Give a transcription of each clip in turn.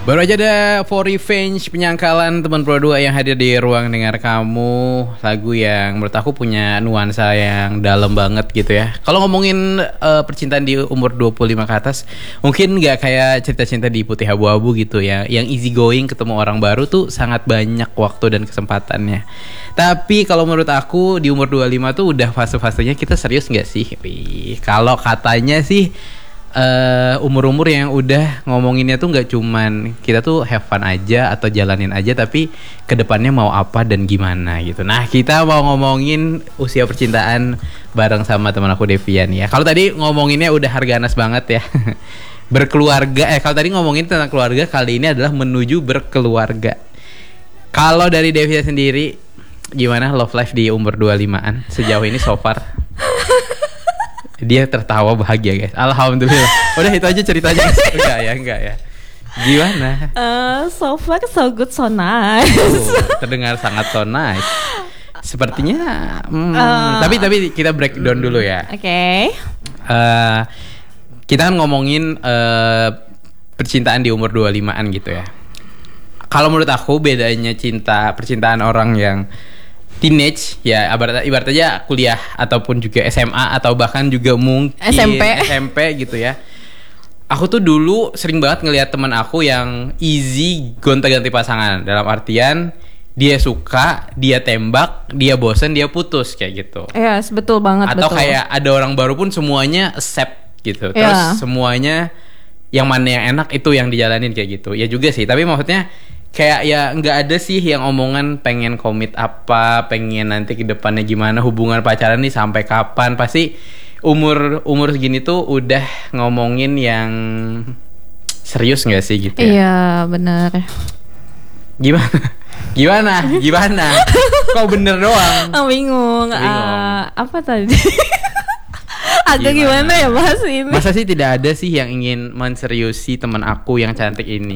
Baru aja ada For Revenge, penyangkalan teman Pro 2 yang hadir di ruang dengar kamu. Lagu yang menurut aku punya nuansa yang dalam banget gitu ya. Kalau ngomongin percintaan di umur 25 ke atas, mungkin gak kayak cerita-cinta di Putih Abu-Abu gitu ya. Yang easy going, ketemu orang baru tuh sangat banyak waktu dan kesempatannya. Tapi kalau menurut aku di umur 25 tuh udah fase-fasenya kita serius gak sih? Kalau katanya sih umur-umur yang udah ngomonginnya tuh nggak cuman kita tuh have fun aja atau jalanin aja, tapi kedepannya mau apa dan gimana gitu. Nah, kita mau ngomongin usia percintaan bareng sama teman aku Devian ya. Kalau tadi ngomonginnya udah harganas banget ya. Berkeluarga, kalau tadi ngomongin tentang keluarga, kali ini adalah menuju berkeluarga. Kalau dari Devian sendiri, gimana love life di umur 25-an sejauh ini so far? Dia tertawa bahagia guys. Alhamdulillah. Udah itu aja ceritanya. Enggak ya. Gimana? So far so good so nice. Terdengar sangat so nice. Sepertinya tapi kita breakdown dulu ya. Oke. Kita kan ngomongin percintaan di umur 25-an gitu ya. Kalau menurut aku bedanya percintaan orang yang teenage ya, ibarat aja kuliah ataupun juga SMA atau bahkan juga mungkin SMP gitu ya. Aku tuh dulu sering banget ngelihat teman aku yang easy gonta-ganti pasangan, dalam artian dia suka, dia tembak, dia bosen, dia putus kayak gitu. Yes, betul banget. Atau kayak ada orang baru pun semuanya accept gitu. Terus semuanya yang mana yang enak itu yang dijalanin kayak gitu. Ya juga sih, tapi maksudnya kayak ya nggak ada sih yang omongan pengen komit apa, pengen nanti ke depannya gimana, hubungan pacaran nih sampai kapan. Pasti umur segini tuh udah ngomongin yang serius nggak sih gitu ya? Iya benar. Gimana? Kok bener doang? Bingung. Apa tadi? Agak gimana ya bahas ini? Masa sih tidak ada sih yang ingin menseriusi teman aku yang cantik ini,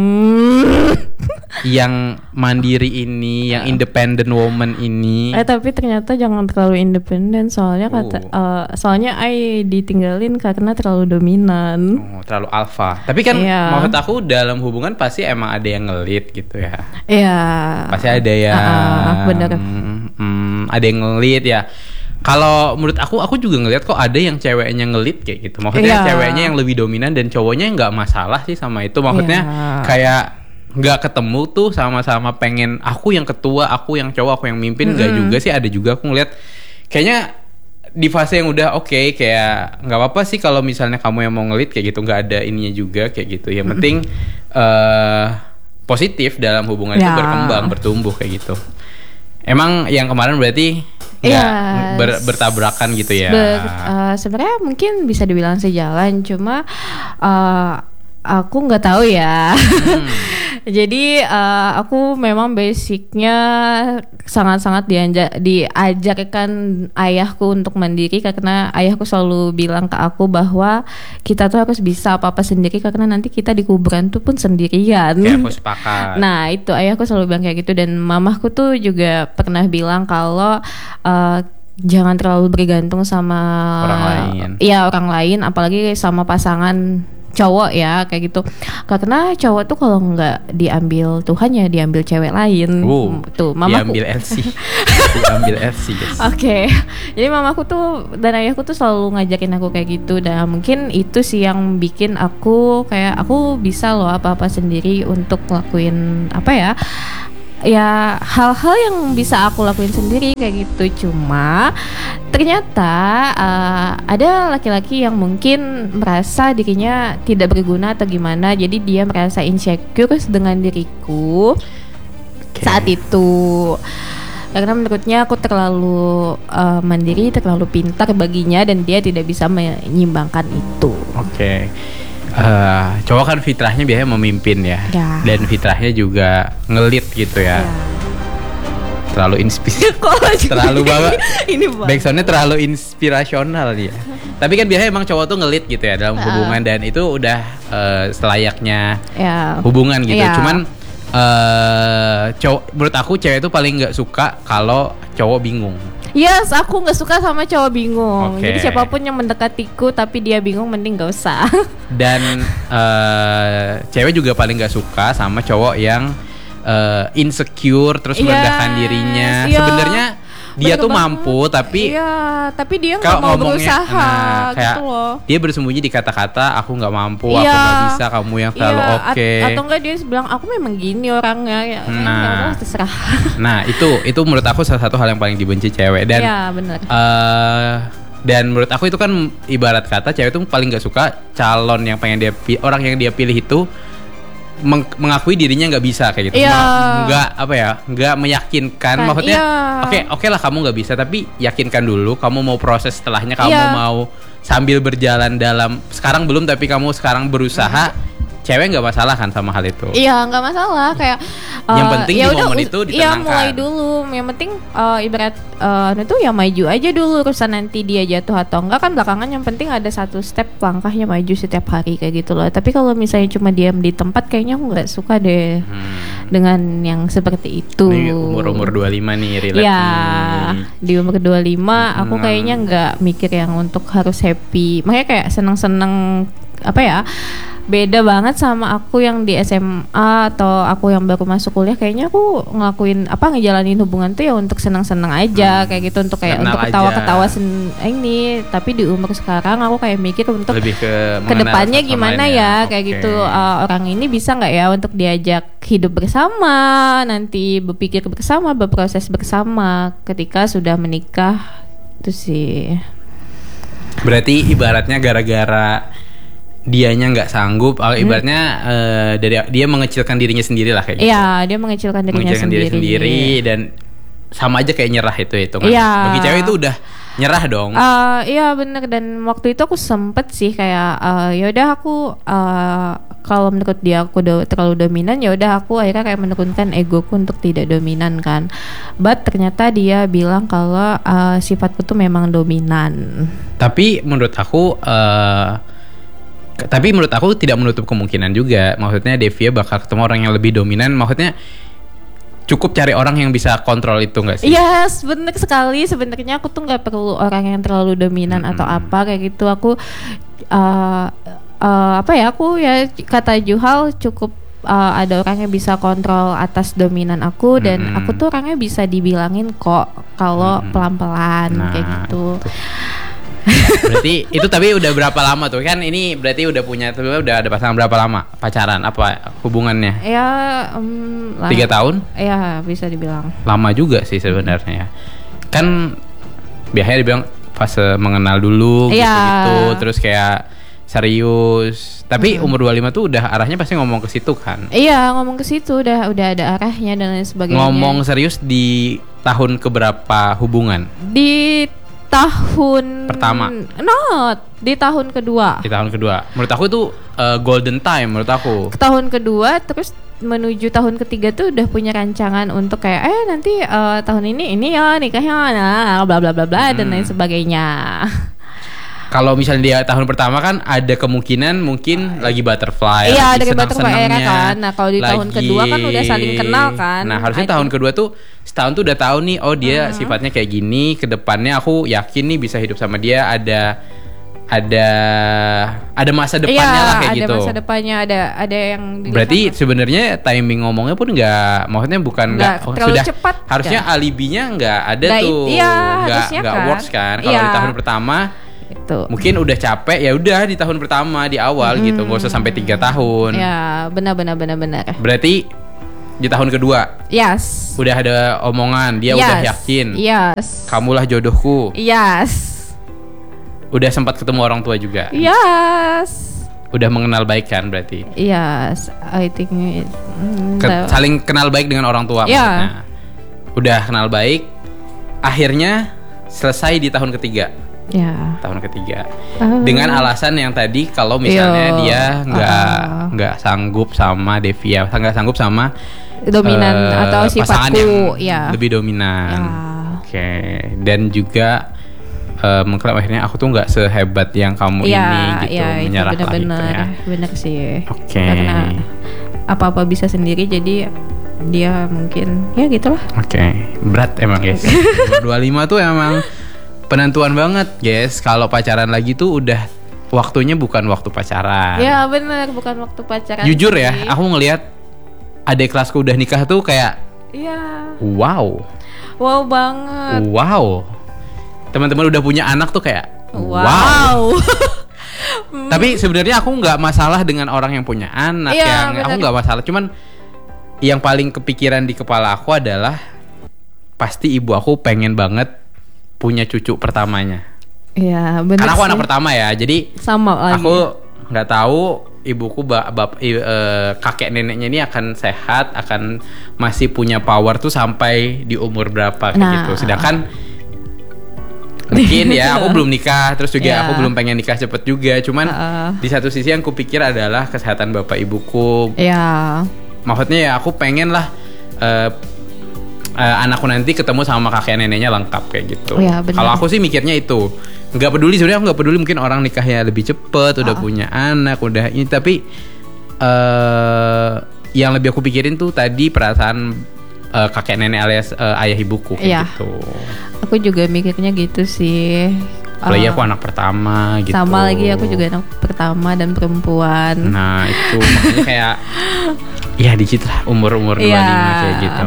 yang mandiri ini, yang independent woman ini. Tapi ternyata jangan terlalu independen, soalnya soalnya ditinggalin karena terlalu dominan. Terlalu alpha. Tapi kan maksud aku dalam hubungan pasti emang ada yang ngelit gitu ya. Iya. Pasti ada yang benar. Ada yang ngelit ya. Kalau menurut aku juga ngeliat kok ada yang ceweknya ngelit kayak gitu. Maksudnya ceweknya yang lebih dominan dan cowoknya nggak masalah sih sama itu. Maksudnya kayak nggak ketemu tuh sama-sama pengen aku yang ketua, aku yang cowok, aku yang mimpin. Nggak juga sih, ada juga aku ngeliat kayaknya di fase yang udah oke, kayak nggak apa-apa sih kalau misalnya kamu yang mau ngelit kayak gitu, nggak ada ininya juga kayak gitu. Yang penting positif dalam hubungan itu berkembang, bertumbuh kayak gitu. Emang yang kemarin berarti bertabrakan gitu ya? Sebenarnya mungkin bisa dibilang sejalan, cuma aku nggak tahu ya. Jadi aku memang basicnya sangat-sangat diajarkan ayahku untuk mandiri, karena ayahku selalu bilang ke aku bahwa kita tuh harus bisa apa-apa sendiri, karena nanti kita di kuburan tuh pun sendirian. Ya, aku sepakat. Nah itu ayahku selalu bilang kayak gitu, dan mamaku tuh juga pernah bilang kalau jangan terlalu bergantung sama orang lain. Iya, orang lain, apalagi sama pasangan cowok ya kayak gitu, karena cowok tuh kalau nggak diambil Tuhan ya diambil cewek lain. Tuh mamaku diambil LC guys. Oke. Jadi mamaku tuh dan ayahku tuh selalu ngajakin aku kayak gitu, dan mungkin itu sih yang bikin aku kayak aku bisa loh apa-apa sendiri untuk ngelakuin ya hal-hal yang bisa aku lakuin sendiri kayak gitu. Cuma ternyata ada laki-laki yang mungkin merasa dirinya tidak berguna atau gimana, jadi dia merasa insecure dengan diriku saat itu, karena menurutnya aku terlalu mandiri, terlalu pintar baginya, dan dia tidak bisa menyimbangkan itu. Cowok kan fitrahnya biasanya memimpin ya. Dan fitrahnya juga ngelit gitu ya. Terlalu terlalu banget. Ini backsoundnya terlalu inspirasional dia. Tapi kan biasanya emang cowok tuh ngelit gitu ya dalam hubungan, dan itu udah selayaknya hubungan gitu. Cuman menurut aku cewek itu paling nggak suka kalau cowok bingung. Yes, aku nggak suka sama cowok bingung. Jadi siapapun yang mendekatiku tapi dia bingung, mending gak usah. Dan cewek juga paling nggak suka sama cowok yang insecure terus merendahkan dirinya. Sebenarnya dia tuh mampu tapi dia nggak mau berusaha kayak gitu loh. Dia bersembunyi di kata-kata aku nggak mampu, aku nggak bisa, kamu yang terlalu oke. Atau enggak dia bilang aku memang gini orangnya ya. Nah, terserah. Nah, itu menurut aku salah satu hal yang paling dibenci cewek. Dan benar. Dan menurut aku itu kan ibarat kata cewek itu paling nggak suka calon yang pengen orang yang dia pilih itu mengakui dirinya nggak bisa kayak gitu, nggak meyakinkan. Maksudnya oke lah kamu nggak bisa, tapi yakinkan dulu kamu mau proses setelahnya, kamu mau sambil berjalan dalam sekarang belum tapi kamu sekarang berusaha. Cewek nggak masalah kan sama hal itu? Iya, nggak masalah. Kayak yang penting di momen itu ditenangkan. Iya, mulai dulu. Yang penting ibarat itu ya maju aja dulu. Urusan nanti dia jatuh atau enggak kan belakangan. Yang penting ada satu step langkahnya maju setiap hari kayak gitu loh. Tapi kalau misalnya cuma diam di tempat, kayaknya aku nggak suka deh dengan yang seperti itu. Ini umur 25 nih, relate. Iya, di umur 25 aku kayaknya nggak mikir yang untuk harus happy. Makanya kayak seneng-seneng beda banget sama aku yang di SMA atau aku yang baru masuk kuliah. Kayaknya aku ngejalanin hubungan tuh ya untuk senang-senang aja kayak gitu, untuk kayak untuk ketawa-ketawa ini. Tapi di umur sekarang aku kayak mikir untuk lebih ke depannya gimana ya kayak gitu. Orang ini bisa nggak ya untuk diajak hidup bersama, nanti berpikir bersama, berproses bersama ketika sudah menikah. Itu sih. Berarti ibaratnya gara-gara dianya nggak sanggup, ibaratnya dia mengecilkan dirinya sendiri lah kayak gitu. Iya, dia mengecilkan dirinya sendiri. Dan sama aja kayak nyerah itu kan. Bagi cewek itu udah nyerah dong. Iya bener. Dan waktu itu aku sempet sih kayak yaudah aku kalau menurut dia aku terlalu dominan, ya udah aku akhirnya kayak menurunkan egoku untuk tidak dominan kan. But ternyata dia bilang kalau sifatku tuh memang dominan. Tapi menurut aku tidak menutup kemungkinan juga. Maksudnya Devia bakal ketemu orang yang lebih dominan. Maksudnya cukup cari orang yang bisa kontrol itu nggak sih? Yes, benar sekali. Sebenarnya aku tuh nggak perlu orang yang terlalu dominan atau apa kayak gitu. Aku aku ya kata Juhal cukup ada orang yang bisa kontrol atas dominan aku. Dan aku tuh orangnya bisa dibilangin kok kalau pelan-pelan kayak gitu. Berarti itu tapi udah berapa lama tuh? Kan ini berarti udah ada pasangan berapa lama pacaran? Apa hubungannya? Ya 3 tahun? Ya bisa dibilang. Lama juga sih sebenarnya. Kan biasanya dibilang fase mengenal dulu gitu. Terus kayak serius. Tapi umur 25 tuh udah arahnya pasti ngomong ke situ kan? Iya, ngomong ke situ udah ada arahnya dan lain sebagainya. Ngomong serius di tahun keberapa hubungan? Di tahun pertama. Di tahun kedua. Menurut aku itu golden time menurut aku. Tahun kedua terus menuju tahun ketiga tuh udah punya rancangan untuk kayak nanti tahun ini ya nikahnya bla bla bla bla dan lain sebagainya. Kalau misalnya dia tahun pertama kan ada kemungkinan mungkin lagi butterfly. Iya, ada butterfly era kan. Nah, kalau di tahun kedua kan udah saling kenal kan. Nah, harusnya tahun kedua tuh setahun tuh udah tahu nih, oh dia sifatnya kayak gini, ke depannya aku yakin nih bisa hidup sama dia, ada masa depannya lah kayak gitu. Ada masa depannya, ada yang berarti sebenarnya timing ngomongnya pun maksudnya bukan terlalu sudah cepat. Harusnya alibinya nggak ada tuh. Nggak works kan. Kalau di tahun pertama itu mungkin udah capek, ya udah di tahun pertama di awal gitu, nggak usah sampai 3 tahun. Ya benar. Berarti di tahun kedua, yes, udah ada omongan, dia udah yakin, yes, kamulah jodohku, yes, udah sempat ketemu orang tua juga, yes, udah mengenal baik kan berarti, yes, I think saling kenal baik dengan orang tua, maksudnya, udah kenal baik, akhirnya selesai di tahun ketiga. Ya. Tahun ketiga dengan alasan yang tadi kalau misalnya dia nggak sanggup sama Devia, nggak sanggup sama dominan atau sifatku lebih dominan. Oke. Dan juga mengklaim akhirnya aku tuh nggak sehebat yang kamu ini gitu, menyerah benar sih. Oke. Karena apa-apa bisa sendiri, jadi dia mungkin ya gitulah. Oke. Berat emang guys. 25 tuh emang penentuan banget guys. Kalau pacaran lagi tuh udah waktunya bukan waktu pacaran. Ya benar, bukan waktu pacaran. Jujur sih. Ya, aku ngelihat adik kelasku udah nikah tuh kayak iya. Wow banget. Wow. Teman-teman udah punya anak tuh kayak wow. Tapi sebenarnya aku nggak masalah dengan orang yang punya anak, aku nggak masalah. Cuman yang paling kepikiran di kepala aku adalah pasti ibu aku pengen banget punya cucu pertamanya. Iya benar. Karena aku anak pertama ya, jadi sama lagi. Aku nggak tahu ibuku kakek neneknya ini akan sehat, akan masih punya power tuh sampai di umur berapa kayak gitu. Sedangkan mungkin ya aku belum nikah, terus juga aku belum pengen nikah cepet juga. Cuman di satu sisi yang kupikir adalah kesehatan bapak ibuku. Maksudnya ya aku pengen lah anakku nanti ketemu sama kakek neneknya lengkap kayak gitu. Kalau aku sih mikirnya itu. Nggak peduli sebenarnya, aku nggak peduli mungkin orang nikahnya lebih cepet, udah punya anak, udah ini, tapi yang lebih aku pikirin tuh tadi perasaan kakek nenek alias ayah ibuku kayak gitu. Aku juga mikirnya gitu sih. Apalagi aku anak pertama gitu. Sama lagi aku juga anak pertama dan perempuan. Nah itu makanya kayak ya di situ lah umur 25 kayak gitu.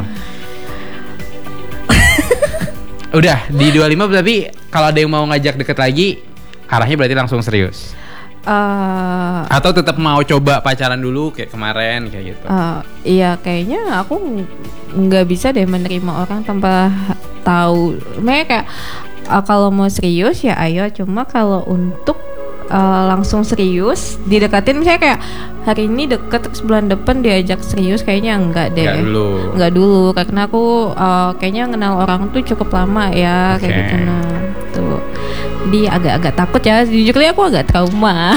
Udah di 25 tapi kalau ada yang mau ngajak deket lagi, arahnya berarti langsung serius. Atau tetap mau coba pacaran dulu kayak kemarin kayak gitu. Iya kayaknya aku nggak bisa deh menerima orang tanpa tahu. Makanya kayak kalau mau serius ya ayo. Cuma kalau untuk langsung serius didekatin, misalnya kayak hari ini deket terus bulan depan diajak serius, kayaknya enggak deh. Enggak dulu karena aku kayaknya kenal orang tuh cukup lama ya kayak gitu. Nah tuh jadi agak-agak takut ya, jujurnya aku agak trauma.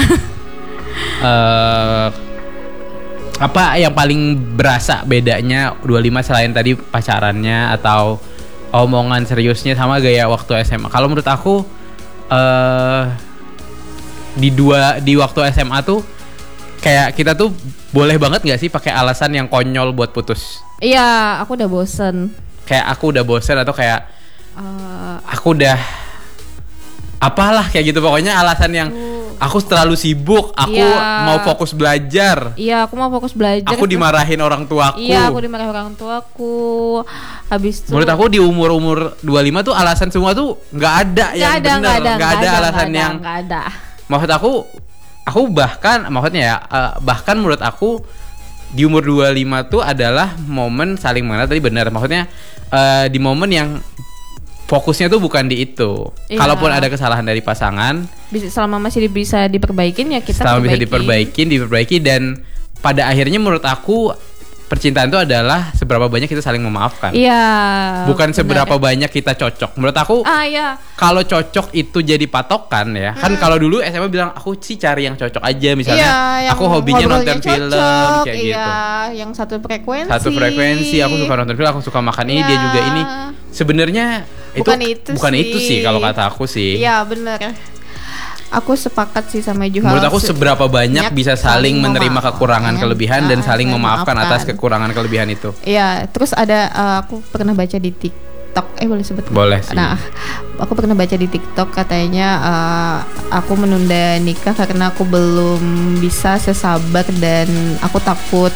Apa yang paling berasa bedanya 25 selain tadi pacarannya atau omongan seriusnya sama gaya waktu SMA? Kalau menurut aku di waktu SMA tuh kayak kita tuh boleh banget nggak sih pakai alasan yang konyol buat putus? Iya, aku udah bosen. Kayak aku udah bosen atau kayak aku udah apalah kayak gitu, pokoknya alasan yang aku terlalu sibuk, aku mau fokus belajar. Iya, aku mau fokus belajar. Aku dimarahin orang tuaku. Iya, aku dimarahin orang tuaku. Habis itu menurut aku di umur 25 tuh alasan semua tuh nggak ada yang benar, nggak ada alasan yang nggak ada. Maksud aku bahkan menurut aku di umur 25 tuh adalah momen saling mengenal. Tadi benar, maksudnya di momen yang fokusnya tuh bukan di itu. Kalaupun ada kesalahan dari pasangan, selama masih bisa diperbaikin ya kita selama bisa diperbaiki, dan pada akhirnya menurut aku percintaan itu adalah seberapa banyak kita saling memaafkan. Iya. Bukan seberapa banyak kita cocok. Menurut aku, kalau cocok itu jadi patokan ya. Kan kalau dulu SMA bilang aku sih cari yang cocok aja, misalnya aku hobinya nonton film kayak gitu. Yang satu frekuensi, aku suka nonton film, aku suka makan ini, dia juga ini. Sebenarnya bukan itu sih kalau kata aku sih. Iya, benar. Aku sepakat sih sama Juhal. Menurut aku seberapa banyak bisa saling menerima kekurangan kelebihan dan saling memaafkan atas kekurangan kelebihan itu. Iya, terus ada aku pernah baca di TikTok, boleh sebut? Boleh sih. Nah, aku pernah baca di TikTok katanya aku menunda nikah karena aku belum bisa sesabar dan aku takut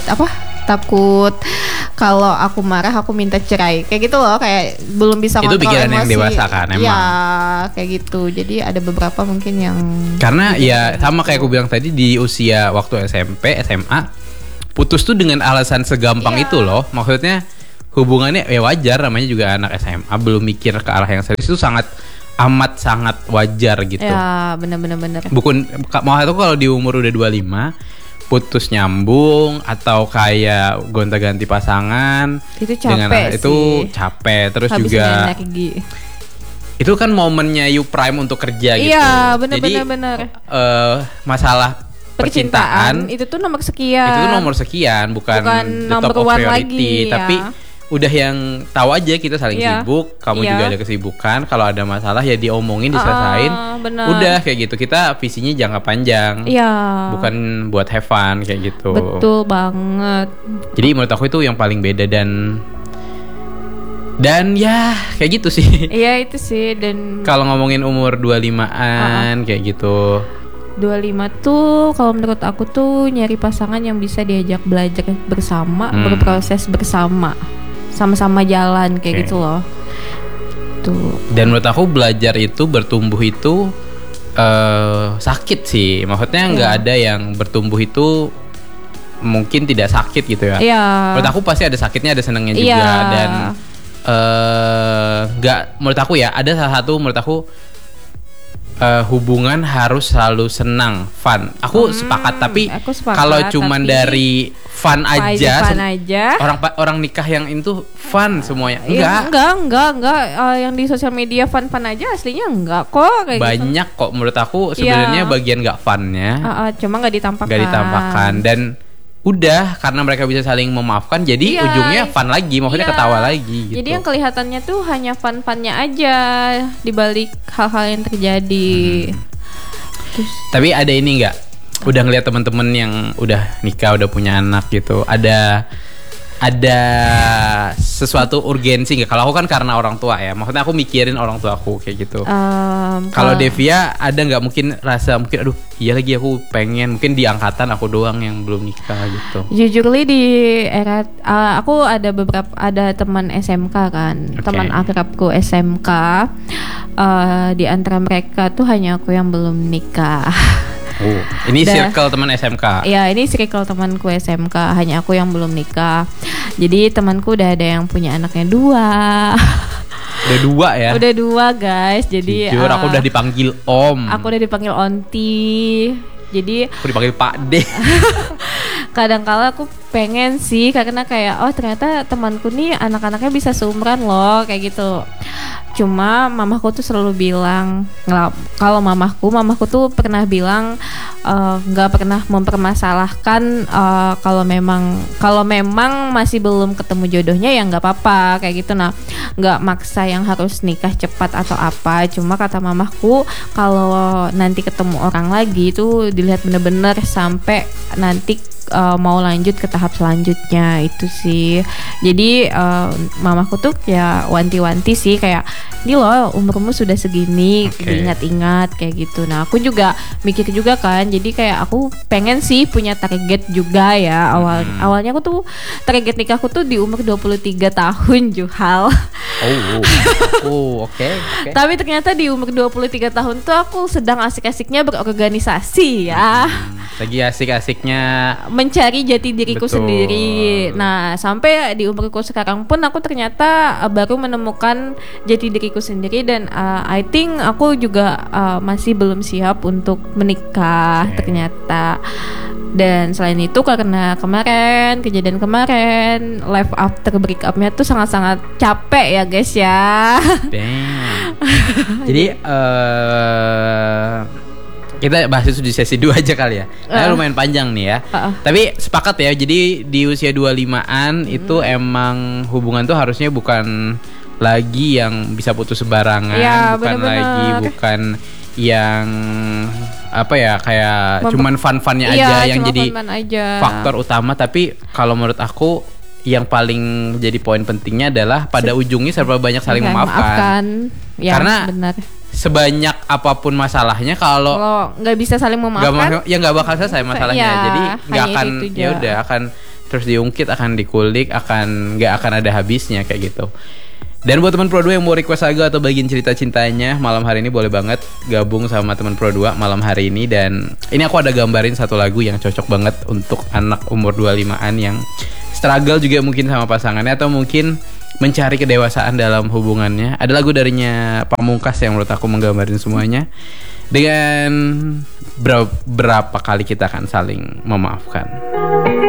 kalau aku marah aku minta cerai kayak gitu loh, kayak belum bisa kontrol emosi. Itu pikiran yang dewasa kan emang. Iya kayak gitu, jadi ada beberapa mungkin yang karena ya sama kayak aku bilang tadi, di usia waktu SMP SMA putus tuh dengan alasan segampang itu loh. Maksudnya hubungannya ya wajar, namanya juga anak SMA belum mikir ke arah yang serius, itu sangat wajar gitu. Ya benar. Mau itu kalau di umur udah 25 putus nyambung atau kayak gonta-ganti pasangan itu capek itu capek, terus habis juga energi. Itu kan momennya you prime untuk kerja gitu. Iya benar. Masalah percintaan itu tuh nomor sekian. Itu tuh nomor sekian, bukan the top of priority. Lagi, tapi udah yang tahu aja kita saling sibuk, kamu juga ada kesibukan. Kalau ada masalah ya diomongin, diselesain. Udah kayak gitu. Kita visinya jangka panjang. Bukan buat have fun kayak gitu. Betul banget. Jadi menurut aku itu yang paling beda dan ya kayak gitu sih. Iya itu sih. Dan kalau ngomongin umur 25-an kayak gitu. 25 tuh kalau menurut aku tuh nyari pasangan yang bisa diajak belajar bersama, berproses bersama, sama-sama jalan kayak gitu loh. Tuh. Dan menurut aku belajar itu, bertumbuh itu sakit sih. Maksudnya nggak ada yang bertumbuh itu mungkin tidak sakit gitu ya. Menurut aku pasti ada sakitnya, ada senangnya juga. Dan nggak, menurut aku ya, ada salah satu menurut aku hubungan harus selalu senang, fun. Aku sepakat, tapi kalau cuman dari fun aja, orang nikah yang itu fun semuanya. Enggak. Yang di sosial media fun aja, aslinya enggak kok kayak banyak gitu. Kok menurut aku sebenarnya bagian nggak funnya. Cuma nggak ditampakkan. Dan udah, karena mereka bisa saling memaafkan, jadi ujungnya fun lagi, maksudnya ketawa lagi gitu. Jadi yang kelihatannya tuh hanya fun-funnya aja dibalik hal-hal yang terjadi. Tapi ada ini nggak? Udah ngeliat temen-temen yang udah nikah, udah punya anak gitu, ada sesuatu urgensi nggak? Kalau aku kan karena orang tua ya, maksudnya aku mikirin orang tua aku kayak gitu. Kalau Devia ada nggak mungkin rasa mungkin aduh iya lagi aku pengen, mungkin di angkatan aku doang yang belum nikah gitu. Jujur di era aku ada teman SMK kan, teman akrabku SMK. Di antara mereka tuh hanya aku yang belum nikah. Ini circle teman SMK. Iya, ini circle temanku SMK, hanya aku yang belum nikah. Jadi temanku udah ada yang punya anaknya 2. Udah 2 ya? Udah 2 guys. Jadi jujur aku udah dipanggil Om. Aku udah dipanggil Onti. Jadi aku dipanggil Pak D. Kadang-kala aku pengen sih, karena kayak ternyata temanku nih anak-anaknya bisa seumuran loh kayak gitu. Cuma mamaku tuh selalu bilang, kalau mamaku tuh pernah bilang nggak pernah mempermasalahkan kalau memang masih belum ketemu jodohnya ya nggak apa-apa kayak gitu. Nah, nggak maksa yang harus nikah cepat atau apa. Cuma kata mamaku kalau nanti ketemu orang lagi itu dilihat bener-bener sampai nanti mau lanjut ke tahap selanjutnya itu sih. Jadi mamaku tuh ya wanti-wanti sih, kayak ini loh umurmu sudah segini, diingat-ingat kayak gitu. Nah aku juga mikir juga kan, jadi kayak aku pengen sih punya target juga ya. Awalnya aku tuh target nikahku tuh di umur 23 tahun Juhal. Oke. Tapi ternyata di umur 23 tahun tuh aku sedang asik-asiknya berorganisasi ya. Lagi asik-asiknya mencari jati diriku sendiri. Nah, sampai di umurku sekarang pun aku ternyata baru menemukan jati diriku sendiri. Dan I think aku juga masih belum siap untuk menikah ternyata. Dan selain itu karena kejadian kemarin life after break up-nya tuh sangat-sangat capek ya guys ya. Jadi kita bahas itu di sesi 2 aja kali ya. Karena lumayan panjang nih ya. Tapi sepakat ya. Jadi di usia 25-an itu emang hubungan tuh harusnya bukan lagi yang bisa putus sembarangan, bukan yang apa ya, kayak cuman fun-funnya aja yang jadi faktor utama. Tapi kalau menurut aku yang paling jadi poin pentingnya adalah pada ujungnya serba banyak saling memaafkan. Ya, karena sebanyak apapun masalahnya, kalau nggak bisa saling memaafkan, nggak bakal selesai masalahnya. Jadi nggak akan, ya udah akan terus diungkit, akan dikulik, nggak akan ada habisnya kayak gitu. Dan buat teman Pro 2 yang mau request lagu atau bagian cerita cintanya malam hari ini, boleh banget gabung sama teman Pro 2 malam hari ini. Dan ini aku ada gambarin satu lagu yang cocok banget untuk anak umur 25-an yang struggle juga mungkin sama pasangannya, atau mungkin mencari kedewasaan dalam hubungannya. Ada lagu darinya Pamungkas yang menurut aku menggambarin semuanya, dengan berapa kali kita akan saling memaafkan.